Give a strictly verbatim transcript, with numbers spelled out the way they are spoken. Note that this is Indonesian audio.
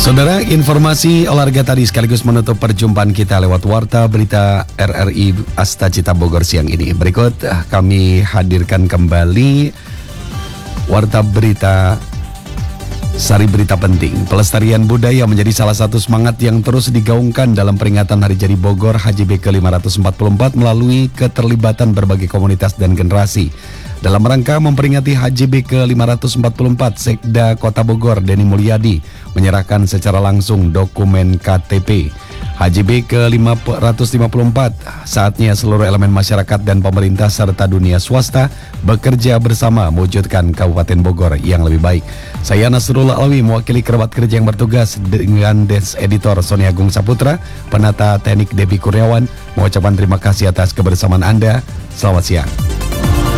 Saudara, informasi olahraga tadi sekaligus menutup perjumpaan kita lewat Warta Berita R R I Astacita Bogor siang ini. Berikut kami hadirkan kembali Warta Berita Sari Berita Penting. Pelestarian budaya menjadi salah satu semangat yang terus digaungkan dalam peringatan Hari Jadi Bogor H J B ke lima ratus empat puluh empat melalui keterlibatan berbagai komunitas dan generasi. Dalam rangka memperingati H J B ke lima ratus empat puluh empat, Sekda Kota Bogor Denny Mulyadi menyerahkan secara langsung dokumen K T P H J B ke lima ratus lima puluh empat. Saatnya seluruh elemen masyarakat dan pemerintah serta dunia swasta bekerja bersama mewujudkan Kabupaten Bogor yang lebih baik. Saya Nasrullah Alawi mewakili kerabat kerja yang bertugas dengan Des Editor Sony Agung Saputra, penata teknik Debbie Kurniawan, mengucapkan terima kasih atas kebersamaan Anda. Selamat siang.